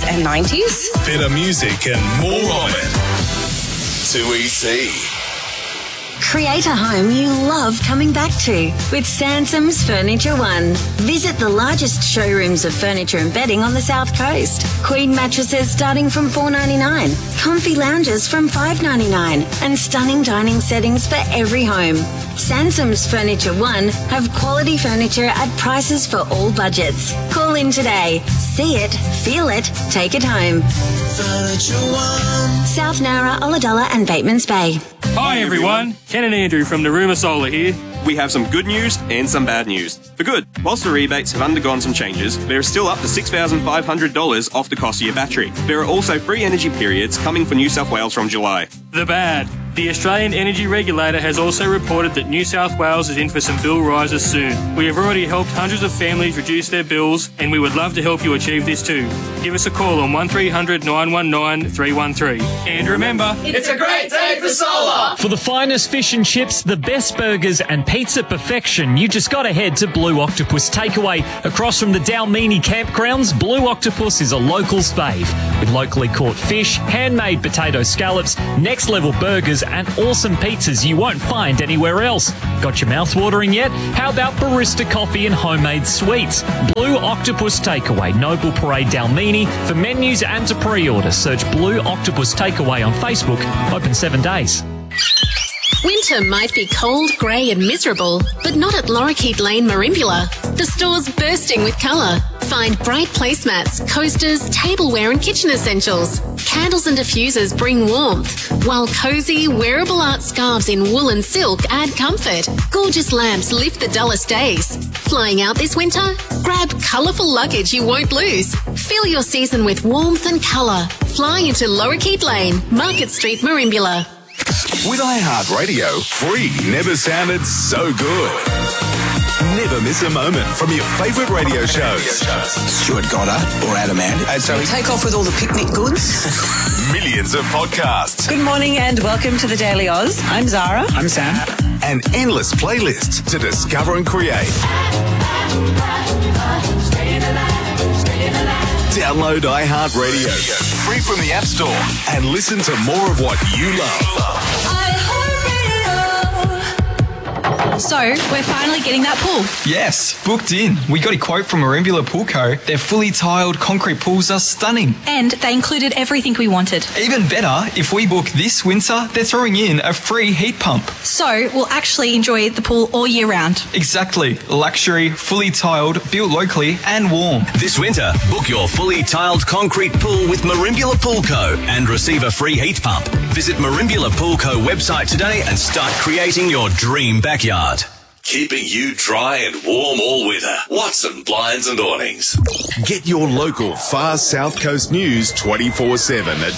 and 90s. Better music and more of it. 2EC. Create a home you love coming back to with Sansom's Furniture One. Visit the largest showrooms of furniture and bedding on the South Coast. Queen mattresses starting from $4.99, comfy lounges from $5.99, and stunning dining settings for every home. Sansom's Furniture One have quality furniture at prices for all budgets. Call in today. See it, feel it, take it home. Furniture One. South Nowra, Ulladulla and Batemans Bay. Hi everyone, Ken and Andrew from Narooma Solar here. We have some good news and some bad news. For good, whilst the rebates have undergone some changes, there is still up to $6,500 off the cost of your battery. There are also free energy periods coming for New South Wales from July. The bad. The Australian Energy Regulator has also reported that New South Wales is in for some bill rises soon. We have already helped hundreds of families reduce their bills, and we would love to help you achieve this too. Give us a call on 1300 919 313. And remember, it's a great day for solar! For the finest fish and chips, the best burgers and pizza perfection, you just got to head to Blue Octopus Takeaway. Across from the Dalmini campgrounds, Blue Octopus is a local's fave. With locally caught fish, handmade potato scallops, next-level burgers and awesome pizzas you won't find anywhere else. Got your mouth watering yet? How about barista coffee and homemade sweets? Blue Octopus Takeaway, Noble Parade Dalmini. For menus and to pre-order, search Blue Octopus Takeaway on Facebook. Open 7 days. Winter might be cold, grey and miserable, but not at Lorikeet Lane, Merimbula. The store's bursting with colour. Find bright placemats, coasters, tableware and kitchen essentials. Candles and diffusers bring warmth, while cosy, wearable art scarves in wool and silk add comfort. Gorgeous lamps lift the dullest days. Flying out this winter? Grab colourful luggage you won't lose. Fill your season with warmth and colour. Fly into Lorikeet Lane, Market Street, Merimbula. With iHeartRadio, free never sounded so good. Never miss a moment from your favourite radio shows. Stuart Goddard or Adam Ant. So we take off with all the picnic goods. Millions of podcasts. Good morning and welcome to the Daily Oz. I'm Zara. I'm Sam. And endless playlists to discover and create. Download iHeartRadio, free from the App Store, and listen to more of what you love. So, we're finally getting that pool. Yes, booked in. We got a quote from Merimbula Pool Co. Their fully tiled concrete pools are stunning. And they included everything we wanted. Even better, if we book this winter, they're throwing in a free heat pump. So, we'll actually enjoy the pool all year round. Exactly. Luxury, fully tiled, built locally and warm. This winter, book your fully tiled concrete pool with Merimbula Pool Co. and receive a free heat pump. Visit Merimbula Pool Co. website today and start creating your dream backyard. Keeping you dry and warm all winter. Watson Blinds and Awnings. Get your local far South Coast news 24/7 at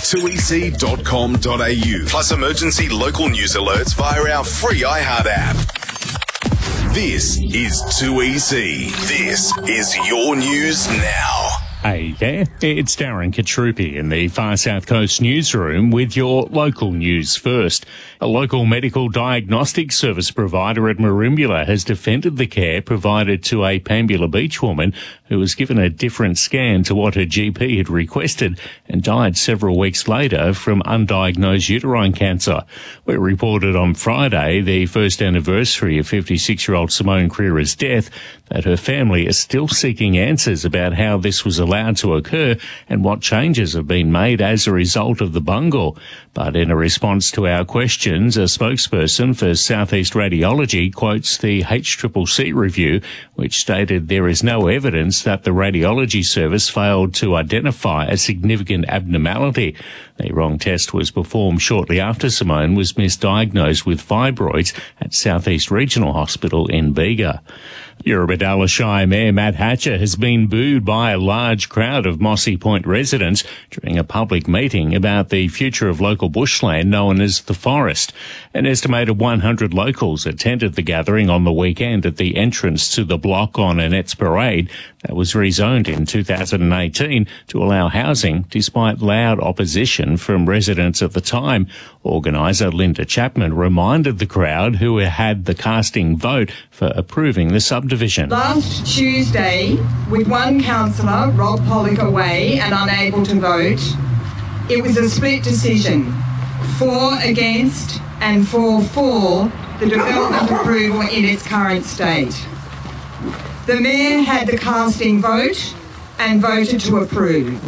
2ec.com.au. Plus emergency local news alerts via our free iHeart app. This is 2EC. This is your news now. Hey there, it's Darren Katrupi in the Far South Coast newsroom with your local news first. A local medical diagnostic service provider at Merimbula has defended the care provided to a Pambula Beach woman who was given a different scan to what her GP had requested and died several weeks later from undiagnosed uterine cancer. We reported on Friday, the first anniversary of 56-year-old Simone Creera's death, that her family is still seeking answers about how this was allowed to occur and what changes have been made as a result of the bungle. But in a response to our questions, a spokesperson for Southeast Radiology quotes the HCCC review, which stated there is no evidence that the radiology service failed to identify a significant abnormality. The wrong test was performed shortly after Simone was misdiagnosed with fibroids at Southeast Regional Hospital in Bega. Eurobodalla Shire Mayor Matt Hatcher has been booed by a large crowd of Mossy Point residents during a public meeting about the future of local bushland known as the Forest. An estimated 100 locals attended the gathering on the weekend at the entrance to the block on Annette's Parade that was rezoned in 2018 to allow housing despite loud opposition from residents at the time. Organiser Linda Chapman reminded the crowd who had the casting vote for approving the subdivision subdivision. Last Tuesday, with one councillor, Rob Pollock, away and unable to vote, it was a split decision, 4 against and 4 for the development approval in its current state. The Mayor had the casting vote and voted to approve.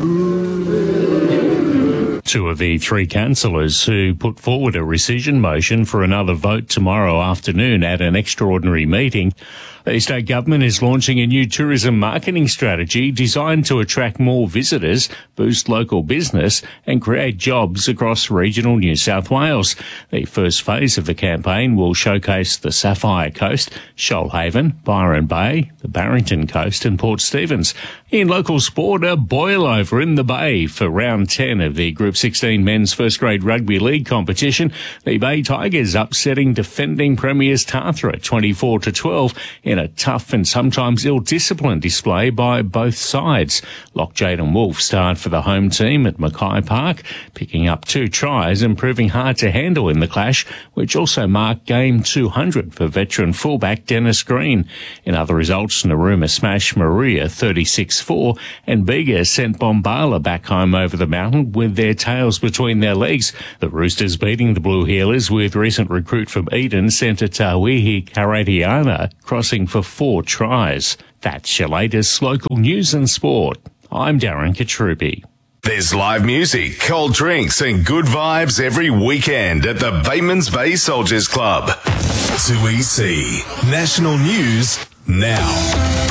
2 of the 3 councillors who put forward a rescission motion for another vote tomorrow afternoon at an extraordinary meeting. The state government is launching a new tourism marketing strategy designed to attract more visitors, boost local business and create jobs across regional New South Wales. The first phase of the campaign will showcase the Sapphire Coast, Shoalhaven, Byron Bay, the Barrington Coast and Port Stephens. In local sport, a boil-over in the Bay for round 10 of the Group 16 Men's First Grade Rugby League competition. The Bay Tigers upsetting defending premiers Tathra 24-12 in a tough and sometimes ill-disciplined display by both sides. Loch Jaden Wolf starred for the home team at Mackay Park, picking up 2 tries and proving hard to handle in the clash, which also marked game 200 for veteran fullback Dennis Green. In other results, Narooma smashed Maria 36-4 and Bega sent Bombala back home over the mountain with their tails between their legs. The Roosters beating the Blue Heelers with recent recruit from Eden, centre Tawihi Karatiana, crossing for 4 tries. That's your latest local news and sport. I'm Darren Katrupi. There's live music, cold drinks and good vibes every weekend at the Batemans Bay Soldiers Club. 2EC National News now.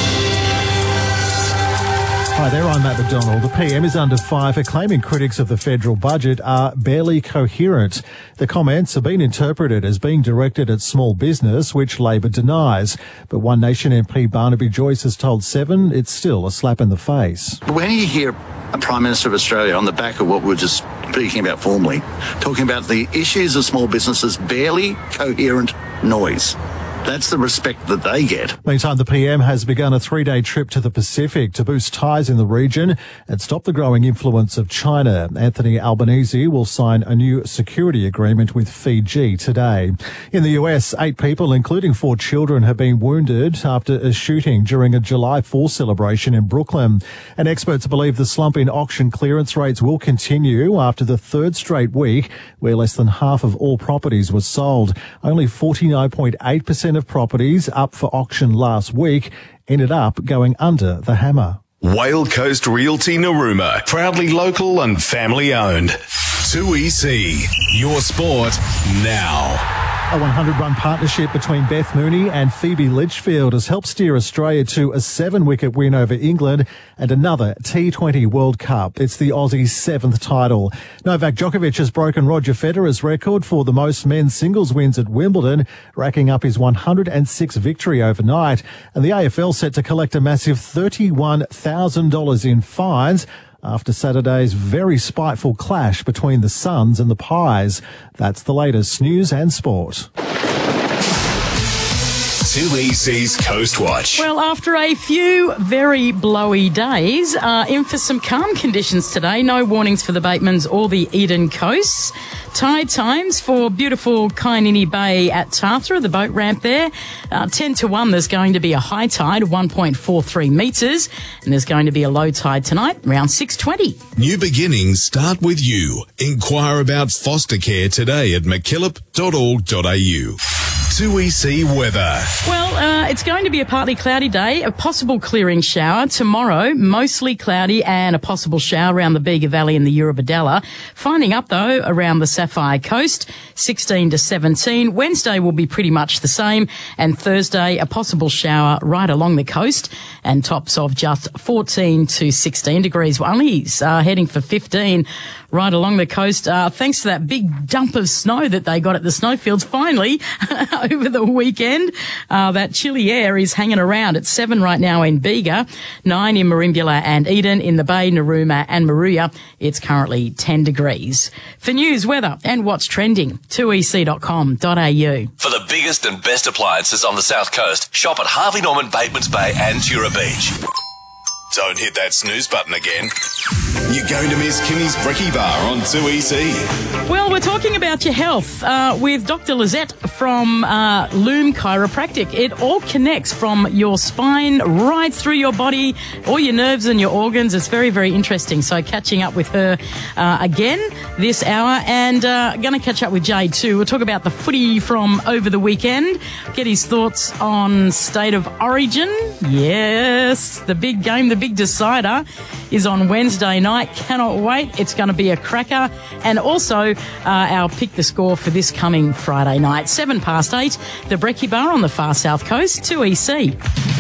Hi there, I'm Matt McDonald. The PM is under fire for claiming critics of the federal budget are barely coherent. The comments have been interpreted as being directed at small business, which Labor denies. But One Nation MP Barnaby Joyce has told Seven it's still a slap in the face. When you hear a Prime Minister of Australia on the back of what we were just speaking about formally, talking about the issues of small businesses, barely coherent noise. That's the respect that they get. Meantime, the PM has begun a 3-day trip to the Pacific to boost ties in the region and stop the growing influence of China. Anthony Albanese will sign a new security agreement with Fiji today. In the US, 8 people, including 4 children, have been wounded after a shooting during a July 4th celebration in Brooklyn. And experts believe the slump in auction clearance rates will continue after the 3rd straight week where less than half of all properties were sold. Only 49.8% of properties up for auction last week ended up going under the hammer. Whale Coast Realty Narooma, proudly local and family owned. 2EC, your sport now. A 100-run partnership between Beth Mooney and Phoebe Litchfield has helped steer Australia to a 7-wicket win over England and another T20 World Cup. It's the Aussies' 7th title. Novak Djokovic has broken Roger Federer's record for the most men's singles wins at Wimbledon, racking up his 106th victory overnight. And the AFL set to collect a massive $31,000 in fines after Saturday's very spiteful clash between the Suns and the Pies. That's the latest news and sport. 2EC's Coast Watch. Well, after a few very blowy days, in for some calm conditions today. No warnings for the Batemans or the Eden coasts. Tide times for beautiful Kainini Bay at Tathra, the boat ramp there. 10-1, there's going to be a high tide of 1.43 metres, and there's going to be a low tide tonight, around 6:20. New beginnings start with you. Inquire about foster care today at mckillop.org.au. 2EC weather. Well, it's going to be a partly cloudy day, a possible clearing shower. Tomorrow, mostly cloudy and a possible shower around the Bega Valley and the Eurobodalla. Finding up, though, around the Sapphire Coast, 16 to 17. Wednesday will be pretty much the same. And Thursday, a possible shower right along the coast and tops of just 14 to 16 degrees. We're only heading for 15 right along the coast, thanks to that big dump of snow that they got at the snowfields finally over the weekend. That chilly air is hanging around. It's 7 right now in Bega, 9 in Merimbula and Eden. In the Bay, Narooma and Moruya, it's currently 10 degrees. For news, weather and what's trending, 2ec.com.au. For the biggest and best appliances on the South Coast, shop at Harvey Norman, Batemans Bay and Tura Beach. Don't hit that snooze button again. You're going to miss Kimmy's Brekkie Bar on 2EC. Well, we're talking about your health with Dr. Lizette from Loom Chiropractic. It all connects from your spine right through your body, all your nerves and your organs. It's very, very interesting. So catching up with her again this hour, and going to catch up with Jay too. We'll talk about the footy from over the weekend, get his thoughts on State of Origin. Yes, the big game, the big decider is on Wednesday night. Cannot wait. It's going to be a cracker. And also our Pick the Score for this coming Friday night. 8:07, the Brekkie Bar on the far south coast, 2EC.